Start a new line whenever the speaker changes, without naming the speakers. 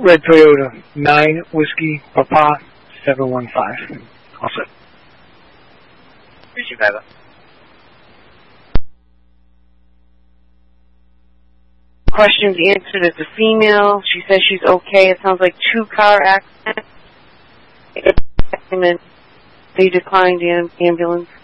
Red Toyota, 9 Whiskey Papa 715. All set.
Appreciate that.
Questions answered. It's a female. She says she's okay. It sounds like 2-car accident. They declined the ambulance.